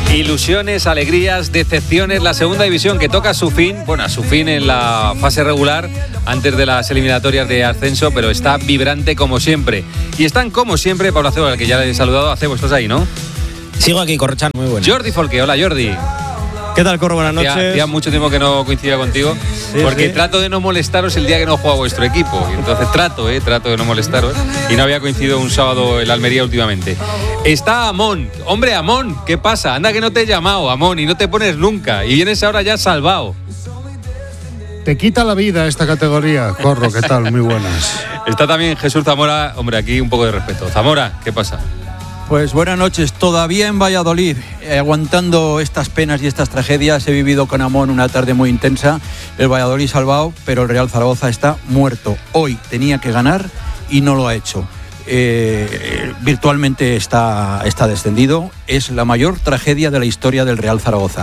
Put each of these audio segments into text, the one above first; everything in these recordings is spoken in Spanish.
Ilusiones, alegrías, decepciones, la segunda división que toca a su fin en la fase regular antes de las eliminatorias de ascenso, pero está vibrante como siempre. Y están como siempre Pablo Acebo, al que ya le he saludado. Acebo, estás ahí, ¿no? Sigo aquí, Corrochano, muy bueno. Jordi Folque, hola Jordi. ¿Qué tal, Corro? Buenas noches. Hacía mucho tiempo que no coincidía contigo, porque trato de no molestaros el día que no juega vuestro equipo. Y entonces trato de no molestaros. Y no había coincidido un sábado en Almería últimamente. Está Amón. Hombre, Amón, ¿qué pasa? Anda que no te he llamado, Amón, y no te pones nunca. Y vienes ahora ya salvado. Te quita la vida esta categoría, Corro, ¿qué tal? Muy buenas. Está también Jesús Zamora. Hombre, aquí un poco de respeto. Zamora, ¿qué pasa? Pues buenas noches, todavía en Valladolid, aguantando estas penas y estas tragedias. He vivido con Amón una tarde muy intensa, el Valladolid salvado, pero el Real Zaragoza está muerto. Hoy tenía que ganar y no lo ha hecho. Virtualmente está descendido. Es la mayor tragedia de la historia del Real Zaragoza.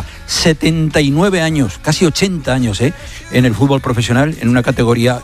79 años, casi 80 años en el fútbol profesional, en una categoría...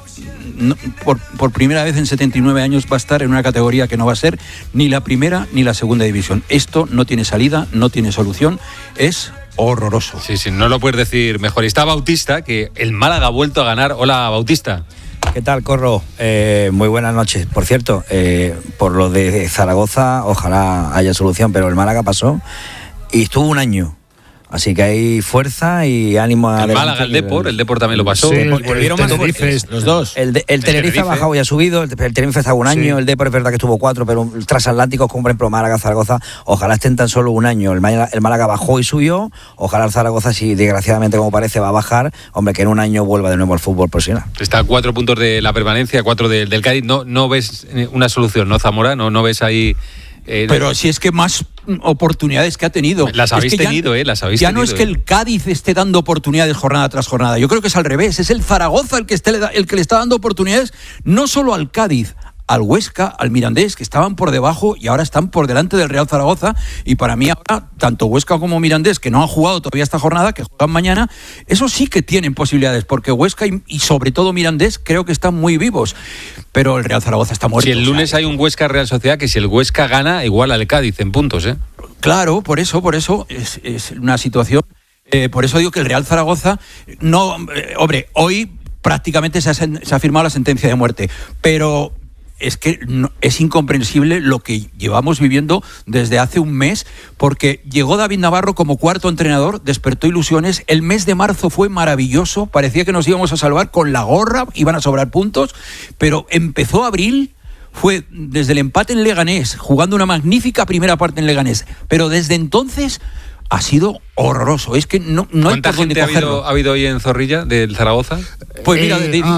Por primera vez en 79 años va a estar en una categoría que no va a ser ni la primera ni la segunda división. Esto no tiene salida, no tiene solución, es horroroso. Sí, no lo puedes decir mejor. Y está Bautista, que el Málaga ha vuelto a ganar. Hola, Bautista. ¿Qué tal, Corro? Muy buenas noches. Por cierto, por lo de Zaragoza, ojalá haya solución, pero el Málaga pasó y estuvo un año. Así que hay fuerza y ánimo. El Málaga, el Depor también lo pasó. Sí, volvieron más fuertes, los dos. El Tenerife ha bajado y ha subido, el Tenerife estaba un año, el Depor es verdad que estuvo 4, pero el transatlántico, como por ejemplo Málaga, Zaragoza, ojalá estén tan solo un año. El Málaga bajó y subió, ojalá el Zaragoza, si desgraciadamente como parece va a bajar, hombre, que en un año vuelva de nuevo al fútbol profesional. Está a 4 puntos de la permanencia, 4 del Cádiz. No ves una solución, ¿no, Zamora? No ves ahí... pero si es que más oportunidades que ha tenido. Las habéis tenido. Ya no es que el Cádiz esté dando oportunidades jornada tras jornada. Yo creo que es al revés. Es el Zaragoza el que le está dando oportunidades no solo al Cádiz, al Huesca, al Mirandés, que estaban por debajo y ahora están por delante del Real Zaragoza. Y para mí ahora, tanto Huesca como Mirandés, que no han jugado todavía esta jornada, que juegan mañana, eso sí que tienen posibilidades, porque Huesca y sobre todo Mirandés creo que están muy vivos. Pero el Real Zaragoza está muerto. Si el lunes hay un Huesca Real Sociedad, que si el Huesca gana, igual al Cádiz en puntos, ¿eh? Claro, por eso es una situación. Por eso digo que el Real Zaragoza no... hombre, hoy prácticamente se ha firmado la sentencia de muerte, pero... Es que es incomprensible lo que llevamos viviendo desde hace un mes, porque llegó David Navarro como cuarto entrenador, despertó ilusiones. El mes de marzo fue maravilloso, parecía que nos íbamos a salvar con la gorra, iban a sobrar puntos, pero empezó abril, fue desde el empate en Leganés, jugando una magnífica primera parte en Leganés, pero desde entonces ha sido horroroso. Es que no hay por dónde cogerlo. ¿Ha habido hoy en Zorrilla del Zaragoza? Pues mira,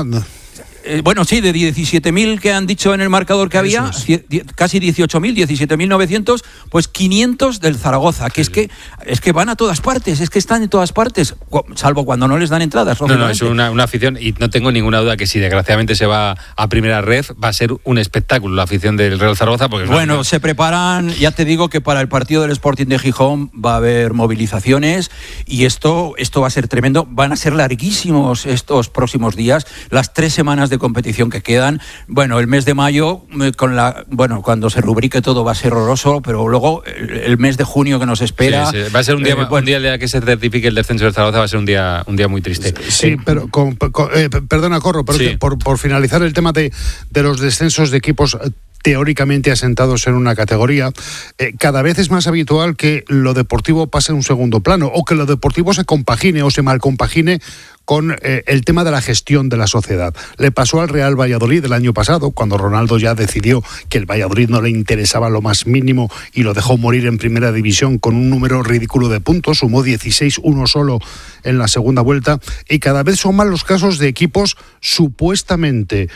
bueno, sí, de 17.000 que han dicho en el marcador que había, casi 18.000, 17.900, pues 500 del Zaragoza, que es que van a todas partes, es que están en todas partes, salvo cuando no les dan entradas. No, es una afición, y no tengo ninguna duda que si desgraciadamente se va a primera red, va a ser un espectáculo la afición del Real Zaragoza. Porque bueno, se preparan, ya te digo que para el partido del Sporting de Gijón va a haber movilizaciones y esto va a ser tremendo, van a ser larguísimos estos próximos días, las 3 semanas de competición que quedan. Bueno, el mes de mayo, cuando se rubrique todo va a ser horroroso, pero luego el mes de junio que nos espera... Sí. Va a ser un día que se certifique el descenso del Zaragoza, va a ser un día muy triste. Sí, pero perdona, Corro, pero sí. por finalizar el tema de los descensos de equipos teóricamente asentados en una categoría, cada vez es más habitual que lo deportivo pase a un segundo plano, o que lo deportivo se compagine o se malcompagine con el tema de la gestión de la sociedad. Le pasó al Real Valladolid el año pasado, cuando Ronaldo ya decidió que el Valladolid no le interesaba lo más mínimo y lo dejó morir en primera división con un número ridículo de puntos, sumó 16, uno solo en la segunda vuelta, y cada vez son más los casos de equipos supuestamente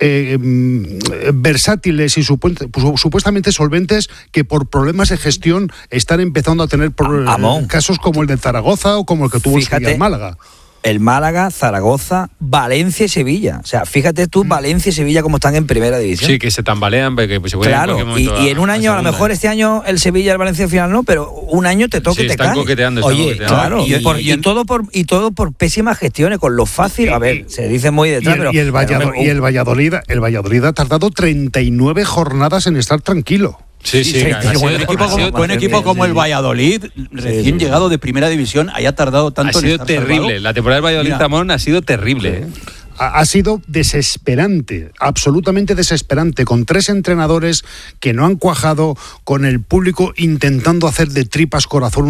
versátiles y supuestamente solventes que por problemas de gestión están empezando a tener casos como el de Zaragoza o como el que tuvo el Málaga. El Málaga, Zaragoza, Valencia y Sevilla. O sea, fíjate tú, Valencia y Sevilla como están en primera división. Sí, que se tambalean. Porque se claro, y en un año, a lo mejor este año el Sevilla y el Valencia al final no, pero un año te toca y te cae. Están coqueteando. Claro, y todo por pésimas gestiones, con lo fácil. A ver, se dice muy detrás, pero... Y el Valladolid ha tardado 39 jornadas en estar tranquilo. Sí, buen equipo como el Valladolid, recién llegado de primera división, haya tardado tanto en estar terrible. salvado. La temporada del Valladolid, Zamón, ha sido terrible. Ha sido desesperante, absolutamente desesperante, con 3 entrenadores que no han cuajado, con el público intentando hacer de tripas corazón